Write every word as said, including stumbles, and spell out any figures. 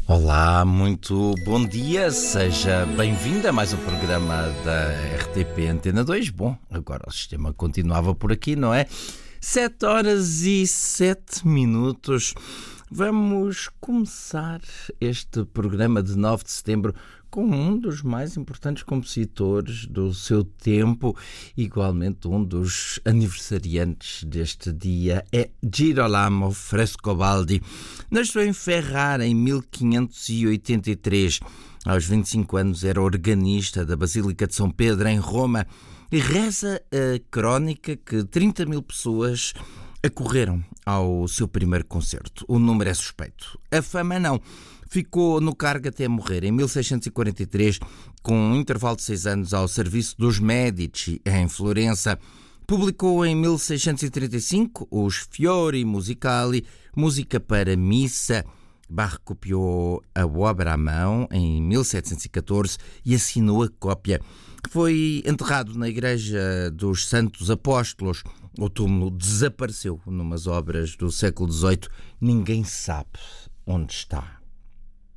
Olá, muito bom dia, seja bem-vindo a mais um programa da R T P Antena dois. Bom, agora o sistema continuava por aqui, não é? Sete horas e sete minutos. Vamos começar este programa de nove de setembro com um dos mais importantes compositores do seu tempo, igualmente um dos aniversariantes deste dia, é Girolamo Frescobaldi. Nasceu em Ferrara em mil quinhentos e oitenta e três. Aos vinte e cinco anos era organista da Basílica de São Pedro, em Roma, e reza a crónica que trinta mil pessoas acorreram ao seu primeiro concerto. O número é suspeito. A fama não. Ficou no cargo até morrer em mil seiscentos e quarenta e três, com um intervalo de seis anos ao serviço dos Médici, em Florença. Publicou em mil seiscentos e trinta e cinco os Fiori Musicali, música para missa. Bach copiou a obra à mão em mil setecentos e catorze e assinou a cópia. Foi enterrado na Igreja dos Santos Apóstolos. O túmulo desapareceu numas obras do século dezoito. Ninguém sabe onde está.